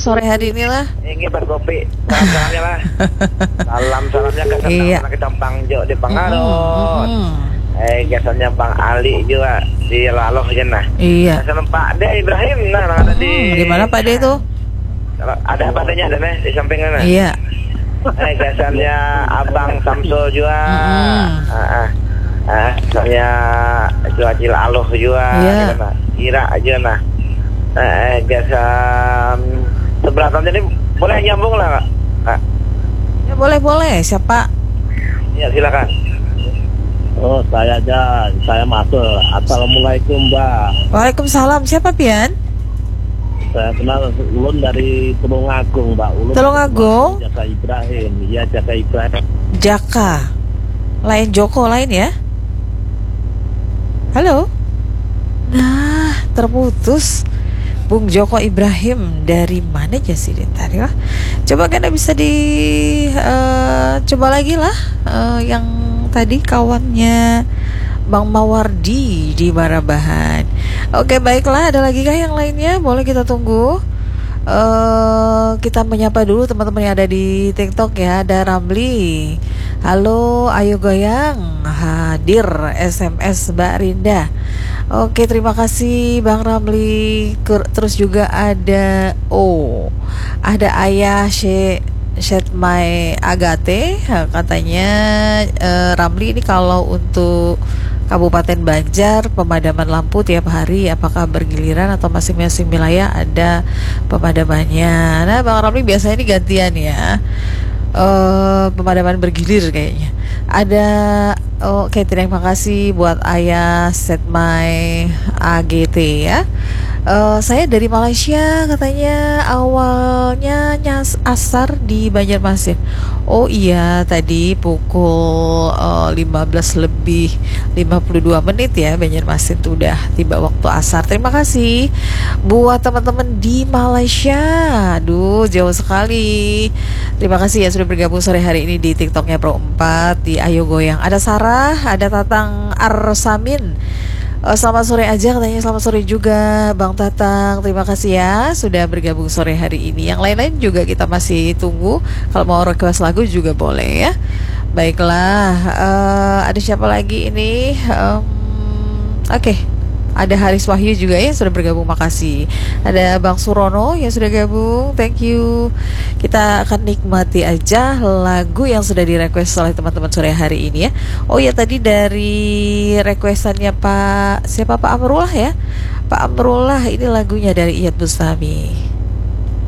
sore hari ini lah. Ini berkopi. Salamnya lah. Salamnya ke senang kita Bang Jo di Pangaron. Biasanya Bang Ali juga di Laloh jenah. Iya. Sama Pak De Ibrahim nah ada di mana Pak De itu? Ada Pak De-nya ada di sampingnya. Iya. Biasanya Abang Samsul juga. Misalnya Jual Aloh juga. Kira aja nah. Biasa sebelah tahun jadi boleh nyambung lah Kak? Ya boleh. Siapa? Ya silakan. Oh saya aja, saya masuk. Assalamualaikum Mbak. Waalaikumsalam. Siapa Pian? Saya kenal Ulun dari Tulungagung Mbak. Tulungagung? Jaka Ibrahim. Iya Jaka Ibrahim. Jaka. Lain Joko lain ya? Halo. Nah terputus. Bung Joko Ibrahim dari mana aja sih tadi lah? Coba kan bisa coba lagi lah yang tadi kawannya Bang Mawardi di Marabahan. Oke baiklah, ada lagi kah yang lainnya? Boleh kita tunggu. Kita menyapa dulu teman-teman yang ada di TikTok ya. Ada Ramli. Halo, ayo goyang. Hadir SMS Mbak Rinda. Oke, terima kasih Bang Ramli. Terus juga ada ada Ayah Shetmai Agate. Katanya Ramli ini kalau untuk Kabupaten Banjar pemadaman lampu tiap hari apakah bergiliran atau masing-masing wilayah ada pemadamannya. Nah Bang Ramli biasanya ini gantian ya. Pemadaman bergilir kayaknya. Ada oke, terima kasih buat Ayah Setmai AGT ya. Saya dari Malaysia katanya awalnya asar di Banjarmasin. Oh iya tadi pukul 15:52 ya Banjarmasin tuh udah tiba waktu asar. Terima kasih buat teman-teman di Malaysia. Aduh jauh sekali. Terima kasih ya sudah bergabung sore hari ini di TikToknya Pro 4 di Ayo Goyang. Ada Sarah, ada Tatang Arsamin. Selamat sore aja katanya. Selamat sore juga Bang Tatang. Terima kasih ya sudah bergabung sore hari ini. Yang lain-lain juga kita masih tunggu. Kalau mau request lagu juga boleh ya. Baiklah, ada siapa lagi ini? Oke. Ada Haris Wahyu juga ya sudah bergabung, makasih. Ada Bang Surono yang sudah gabung, thank you. Kita akan nikmati aja lagu yang sudah direquest oleh teman-teman sore hari ini ya. Oh ya tadi dari requestannya Pak Amrullah ya. Pak Amrullah ini lagunya dari Iyad Bustami.